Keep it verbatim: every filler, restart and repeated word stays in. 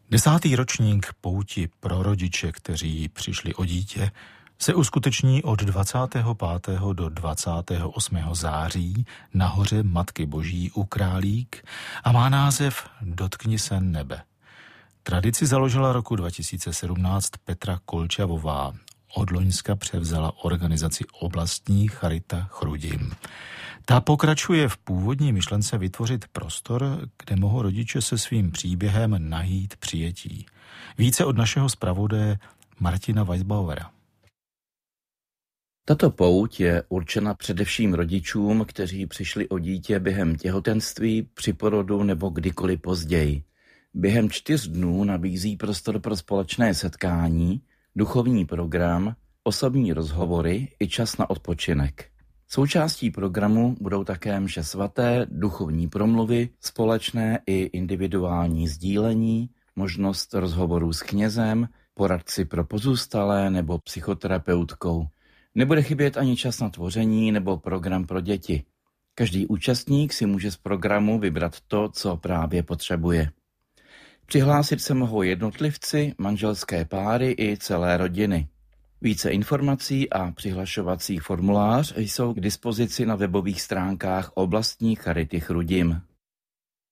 Desátý ročník pouti pro rodiče, kteří přišli o dítě, se uskuteční od dvacátého pátého do dvacátého osmého září na hoře Matky Boží u Králík a má název Dotkni se nebe. Tradici založila roku dva tisíce sedmnáct Petra Kolčavová. Od loňska převzala organizaci oblastní Charita Chrudim. Ta pokračuje v původní myšlence vytvořit prostor, kde mohou rodiče se svým příběhem najít přijetí. Více od našeho zpravodaje Martina Weisbauera. Tato pouť je určena především rodičům, kteří přišli o dítě během těhotenství, při porodu nebo kdykoliv později. Během čtyř dnů nabízí prostor pro společné setkání, duchovní program, osobní rozhovory i čas na odpočinek. Součástí programu budou také mše svaté, duchovní promluvy, společné i individuální sdílení, možnost rozhovorů s knězem, poradci pro pozůstalé nebo psychoterapeutkou. Nebude chybět ani čas na tvoření nebo program pro děti. Každý účastník si může z programu vybrat to, co právě potřebuje. Přihlásit se mohou jednotlivci, manželské páry i celé rodiny. Více informací a přihlašovací formulář jsou k dispozici na webových stránkách oblastní Charity Chrudim.